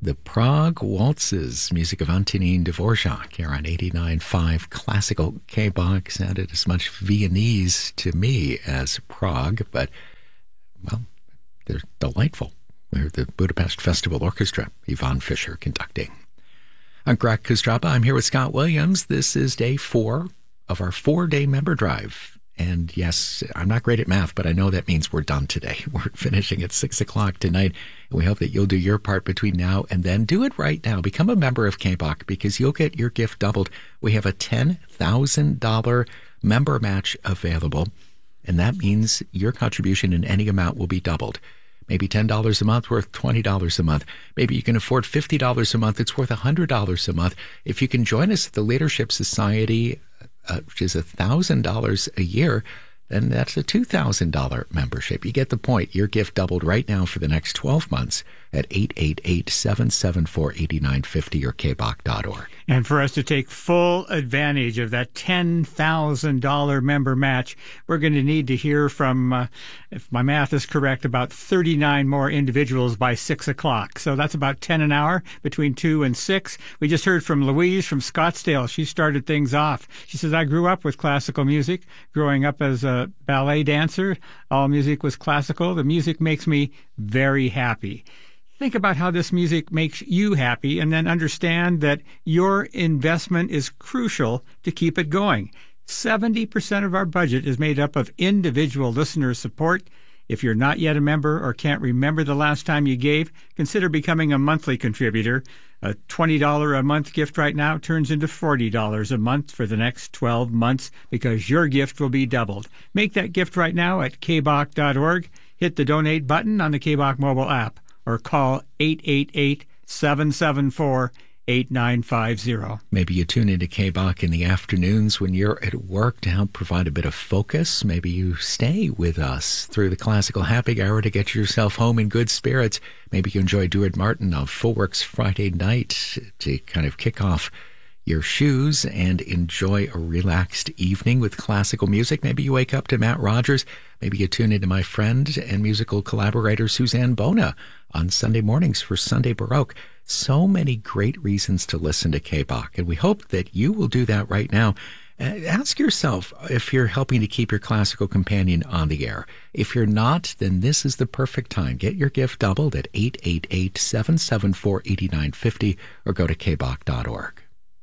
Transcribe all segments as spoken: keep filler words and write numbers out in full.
The Prague Waltzes, music of Antonin Dvorak, here on eighty-nine point five Classical K-Bach. Sounded as much Viennese to me as Prague, but, well, they're delightful. We're the Budapest Festival Orchestra, Yvonne Fisher conducting. I'm Greg Kostrapa. I'm here with Scott Williams. This is day four of our four-day member drive. And yes, I'm not great at math, but I know that means we're done today. We're finishing at six o'clock tonight. And we hope that you'll do your part between now and then. Do it right now. Become a member of K-Bach because you'll get your gift doubled. We have a ten thousand dollars member match available. And that means your contribution in any amount will be doubled. Maybe ten dollars a month, worth twenty dollars a month. Maybe you can afford fifty dollars a month. It's worth one hundred dollars a month. If you can join us at the Leadership Society, uh, which is one thousand dollars a year, then that's a two thousand dollars membership. You get the point. Your gift doubled right now for the next twelve months at eight eight eight, seven seven four, eight nine five zero or k bach dot org. And for us to take full advantage of that ten thousand dollars member match, we're going to need to hear from, uh, if my math is correct, about thirty-nine more individuals by six o'clock. So that's about ten an hour between two and six. We just heard from Louise from Scottsdale. She started things off. She says, I grew up with classical music. Growing up as a ballet dancer, all music was classical. The music makes me very happy. Think about how this music makes you happy and then understand that your investment is crucial to keep it going. seventy percent of our budget is made up of individual listener support. If you're not yet a member or can't remember the last time you gave, consider becoming a monthly contributor. A twenty dollars a month gift right now turns into forty dollars a month for the next twelve months because your gift will be doubled. Make that gift right now at k bach dot org. Hit the donate button on the K-Bach mobile app, or call eight eight eight, seven seven four, eight nine five zero. Maybe you tune into K-Bach in the afternoons when you're at work to help provide a bit of focus. Maybe you stay with us through the Classical Happy Hour to get yourself home in good spirits. Maybe you enjoy Duard Martin on Fullworks Friday night to kind of kick off your shoes and enjoy a relaxed evening with classical music. Maybe you wake up to Matt Rogers. Maybe you tune into my friend and musical collaborator Suzanne Bona on Sunday mornings for Sunday Baroque. So many great reasons to listen to K-Bach, and we hope that you will do that right now. Uh, ask yourself if you're helping to keep your classical companion on the air. If you're not, then this is the perfect time. Get your gift doubled at eight eight eight, seven seven four, eight nine five zero or go to k bach dot org.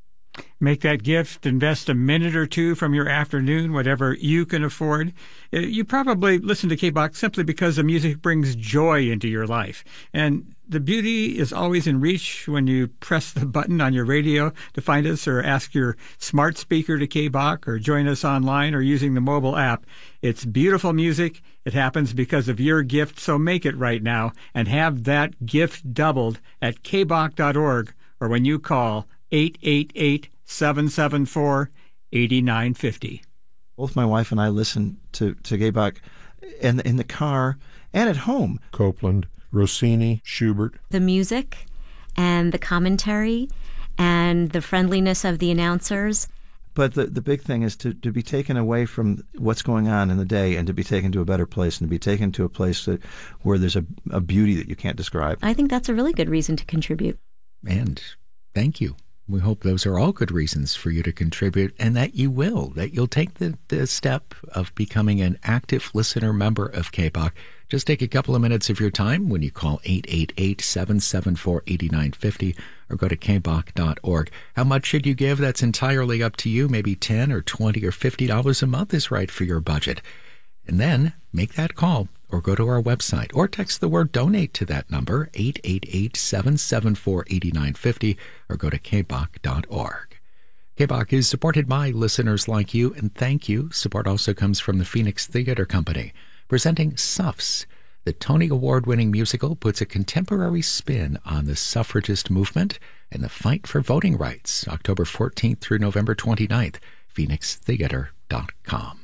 Make that gift, invest a minute or two from your afternoon, whatever you can afford. You probably listen to K-Bach simply because the music brings joy into your life. And the beauty is always in reach when you press the button on your radio to find us or ask your smart speaker to K-Bach or join us online or using the mobile app. It's beautiful music. It happens because of your gift, so make it right now and have that gift doubled at k bach dot org or when you call eight eight eight, seven seven four, eight nine five zero. Both my wife and I listen to, to K-Bach in, in the car and at home. Copland, Rossini, Schubert. The music and the commentary and the friendliness of the announcers. But the, the big thing is to, to be taken away from what's going on in the day and to be taken to a better place and to be taken to a place that where there's a, a beauty that you can't describe. I think that's a really good reason to contribute. And thank you. We hope those are all good reasons for you to contribute and that you will, that you'll take the, the step of becoming an active listener member of K-Bach. Just take a couple of minutes of your time when you call eight eight eight, seven seven four, eight nine five zero or go to k bach dot org. How much should you give? That's entirely up to you. Maybe ten or twenty or fifty dollars a month is right for your budget. And then make that call or go to our website or text the word donate to that number, eight eight eight, seven seven four, eight nine five zero or go to k bach dot org. K-Bach is supported by listeners like you, and thank you. Support also comes from the Phoenix Theater Company, presenting Suffs. The Tony Award-winning musical puts a contemporary spin on the suffragist movement and the fight for voting rights, October fourteenth through November twenty-ninth, phoenix theater dot com.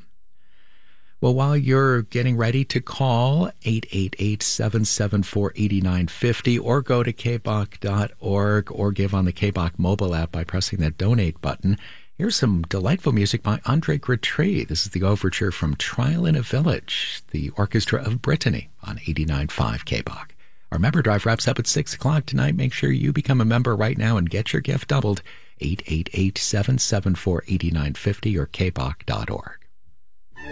Well, while you're getting ready to call eight eight eight, seven seven four, eight nine five zero or go to k bach dot org or give on the K-Bach mobile app by pressing that donate button, here's some delightful music by André Gratry. This is the overture from Trial in a Village, the Orchestra of Brittany on eighty-nine point five K-Bach. Our member drive wraps up at six o'clock tonight. Make sure you become a member right now and get your gift doubled. eight eight eight, seven seven four, eight nine five zero or k b o c dot org.